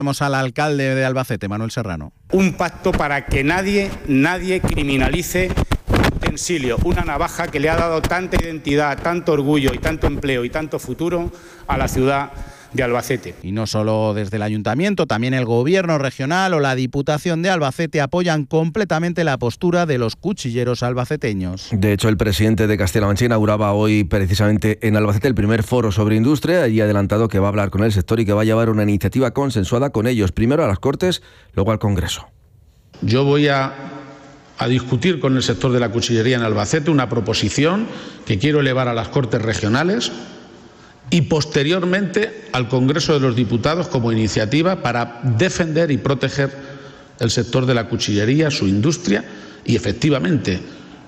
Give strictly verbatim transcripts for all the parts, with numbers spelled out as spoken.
Vamos al alcalde de Albacete, Manuel Serrano. Un pacto para que nadie, nadie criminalice un utensilio, una navaja que le ha dado tanta identidad, tanto orgullo y tanto empleo y tanto futuro a la ciudad de Albacete. Y no solo desde el Ayuntamiento, también el Gobierno regional o la Diputación de Albacete apoyan completamente la postura de los cuchilleros albaceteños. De hecho, el presidente de Castilla-La Mancha inauguraba hoy precisamente en Albacete el primer foro sobre industria y ha adelantado que va a hablar con el sector y que va a llevar una iniciativa consensuada con ellos, primero a las Cortes, luego al Congreso. Yo voy a, a discutir con el sector de la cuchillería en Albacete una proposición que quiero elevar a las Cortes regionales y posteriormente al Congreso de los Diputados como iniciativa para defender y proteger el sector de la cuchillería, su industria y efectivamente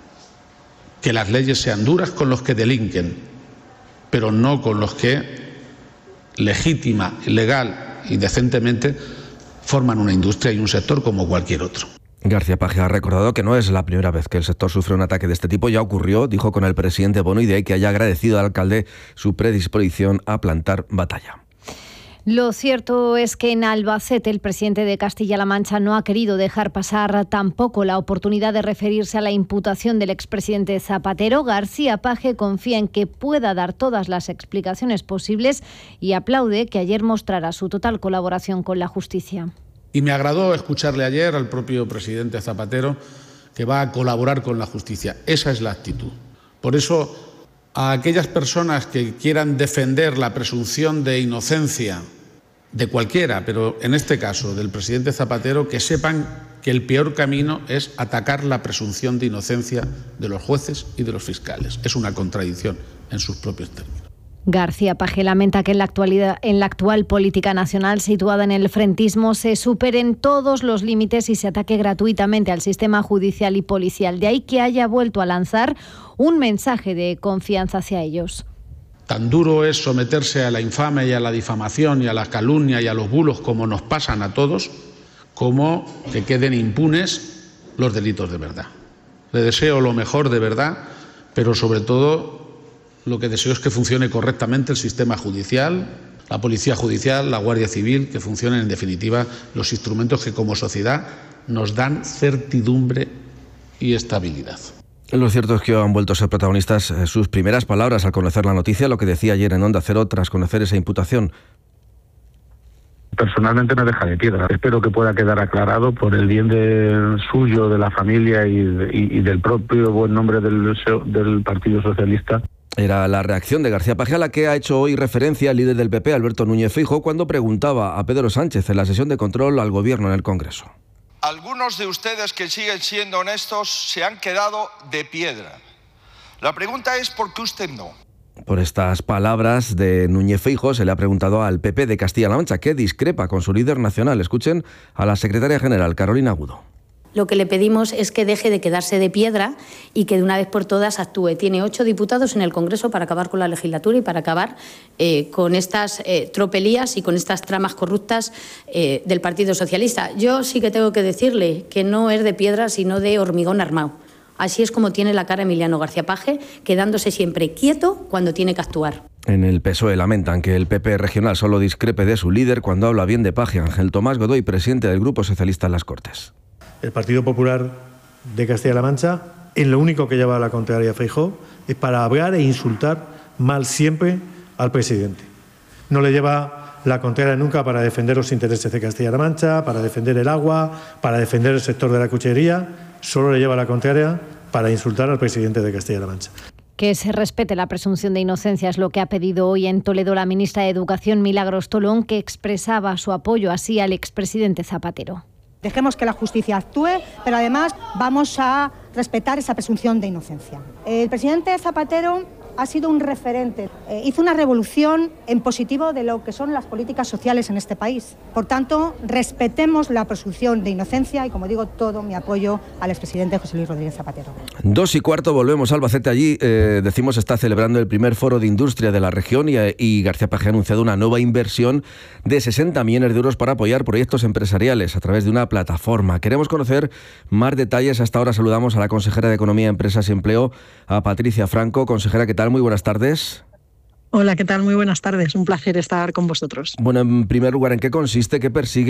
que las leyes sean duras con los que delinquen, pero no con los que legítima, legal y decentemente forman una industria y un sector como cualquier otro. García Paje ha recordado que no es la primera vez que el sector sufre un ataque de este tipo. Ya ocurrió, dijo con el presidente Bono, y de ahí que haya agradecido al alcalde su predisposición a plantar batalla. Lo cierto es que en Albacete el presidente de Castilla-La Mancha no ha querido dejar pasar tampoco la oportunidad de referirse a la imputación del expresidente Zapatero. García Paje confía en que pueda dar todas las explicaciones posibles y aplaude que ayer mostrara su total colaboración con la justicia. Y me agradó escucharle ayer al propio presidente Zapatero que va a colaborar con la justicia. Esa es la actitud. Por eso, a aquellas personas que quieran defender la presunción de inocencia de cualquiera, pero en este caso del presidente Zapatero, que sepan que el peor camino es atacar la presunción de inocencia de los jueces y de los fiscales. Es una contradicción en sus propios términos. García Paje lamenta que en la actualidad, en la actual política nacional situada en el frentismo se superen todos los límites y se ataque gratuitamente al sistema judicial y policial. De ahí que haya vuelto a lanzar un mensaje de confianza hacia ellos. Tan duro es someterse a la infamia y a la difamación y a la calumnia y a los bulos como nos pasan a todos, como que queden impunes los delitos de verdad. Le deseo lo mejor de verdad, pero sobre todo lo que deseo es que funcione correctamente el sistema judicial, la policía judicial, la Guardia Civil, que funcionen en definitiva los instrumentos que como sociedad nos dan certidumbre y estabilidad. Lo cierto es que han vuelto a ser protagonistas eh, sus primeras palabras al conocer la noticia, lo que decía ayer en Onda Cero tras conocer esa imputación. Personalmente me deja de piedra. Espero que pueda quedar aclarado por el bien de suyo, de la familia y, y, y del propio buen nombre del, del Partido Socialista. Era la reacción de García Paje, a la que ha hecho hoy referencia el líder del P P, Alberto Núñez Feijóo, cuando preguntaba a Pedro Sánchez en la sesión de control al Gobierno en el Congreso. Algunos de ustedes que siguen siendo honestos se han quedado de piedra. La pregunta es ¿por qué usted no? Por estas palabras de Núñez Feijóo se le ha preguntado al P P de Castilla-La Mancha, que discrepa con su líder nacional. Escuchen a la secretaria general, Carolina Agudo. Lo que le pedimos es que deje de quedarse de piedra y que de una vez por todas actúe. Tiene ocho diputados en el Congreso para acabar con la legislatura y para acabar eh, con estas eh, tropelías y con estas tramas corruptas eh, del Partido Socialista. Yo sí que tengo que decirle que no es de piedra, sino de hormigón armado. Así es como tiene la cara Emiliano García Paje, quedándose siempre quieto cuando tiene que actuar. En el P S O E lamentan que el P P regional solo discrepe de su líder cuando habla bien de Paje. Ángel Tomás Godoy, presidente del Grupo Socialista en las Cortes. El Partido Popular de Castilla-La Mancha, en lo único que lleva a la contraria a Feijóo, es para hablar e insultar mal siempre al presidente. No le lleva la contraria nunca para defender los intereses de Castilla-La Mancha, para defender el agua, para defender el sector de la cuchillería. Solo le lleva la contraria para insultar al presidente de Castilla-La Mancha. Que se respete la presunción de inocencia es lo que ha pedido hoy en Toledo la ministra de Educación, Milagros Tolón, que expresaba su apoyo así al expresidente Zapatero. Dejemos que la justicia actúe, pero además vamos a respetar esa presunción de inocencia. El presidente Zapatero ha sido un referente, eh, hizo una revolución en positivo de lo que son las políticas sociales en este país. Por tanto, respetemos la presunción de inocencia y, como digo, todo mi apoyo al expresidente José Luis Rodríguez Zapatero. Dos y cuarto, volvemos a Albacete. Allí, eh, decimos, está celebrando el primer foro de industria de la región y, y García Paje ha anunciado una nueva inversión de sesenta millones de euros para apoyar proyectos empresariales a través de una plataforma. Queremos conocer más detalles. Hasta ahora saludamos a la consejera de Economía, Empresas y Empleo, a Patricia Franco. Consejera, ¿qué tal? Muy buenas tardes. Hola, ¿qué tal? Muy buenas tardes. Un placer estar con vosotros. Bueno, en primer lugar, ¿en qué consiste, qué persigue